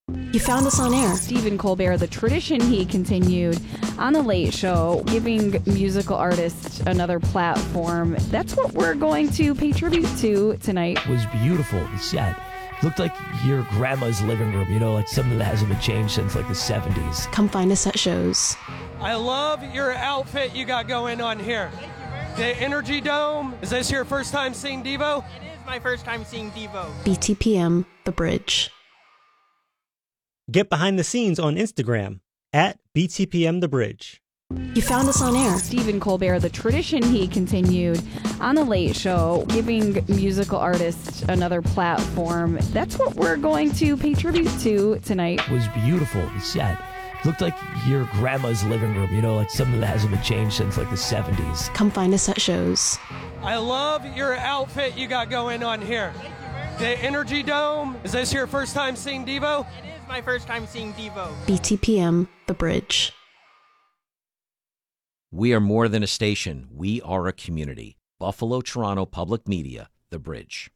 You found us on air. Stephen Colbert, the tradition he continued on The Late Show, giving musical artists another platform. That's what we're going to pay tribute to tonight. It was beautiful, the set. It looked like your grandma's living room, you know, like something that hasn't been changed since like the 70s. Come find us at shows. I love your outfit you got going on here. The Energy Dome. Is this your first time seeing Devo? It is my first time seeing Devo. BTPM, The Bridge. Get behind the scenes on Instagram at BTPM The Bridge. You found us on air. Stephen Colbert, the tradition he continued on The Late Show, giving musical artists another platform. That's what we're going to pay tribute to tonight. It was beautiful, the set. It looked like your grandma's living room, you know, like something that hasn't been changed since like the 70s. Come find us at shows. I love your outfit you got going on here. The Energy Dome. Is this your first time seeing Devo? It is my first time seeing Devo. BTPM, The Bridge. We are more than a station. We are a community. Buffalo, Toronto Public Media, The Bridge.